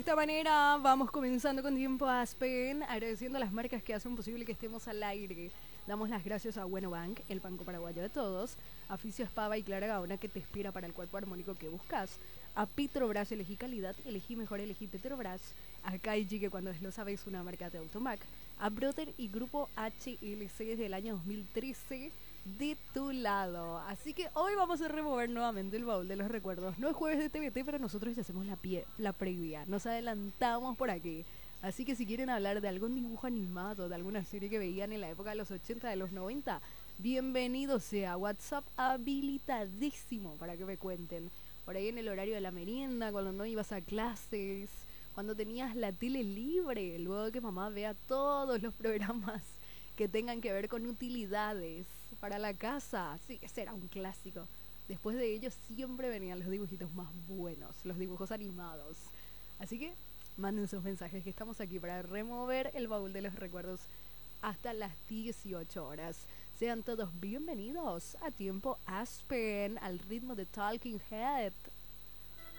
esta manera vamos comenzando con Tiempo Aspen, agradeciendo a las marcas que hacen posible que estemos al aire. Damos las gracias a Bueno Bank, el banco paraguayo de todos, a Fisio Espava y Clara Gaona, que te espera para el cuerpo armónico que buscas, a Petrobras, elegí calidad, elegí mejor, elegí Petrobras, a Kaiji, que cuando lo sabes una marca de Automac, a Brother y Grupo HLC desde el año 2013 de tu lado. Así que hoy vamos a remover nuevamente el baúl de los recuerdos. No es jueves de TVT, pero nosotros ya hacemos la previa. Nos adelantamos por aquí. Así que si quieren hablar de algún dibujo animado, de alguna serie que veían en la época de los 80, de los 90, bienvenido sea. WhatsApp habilitadísimo para que me cuenten. Por ahí en el horario de la merienda, cuando no ibas a clases, cuando tenías la tele libre, luego de que mamá vea todos los programas que tengan que ver con utilidades para la casa. Sí, ese era un clásico. Después de ellos siempre venían los dibujitos más buenos, los dibujos animados. Así que manden sus mensajes, que estamos aquí para remover el baúl de los recuerdos hasta las 18 horas. Sean todos bienvenidos a Tiempo Aspen, al ritmo de Talking Head.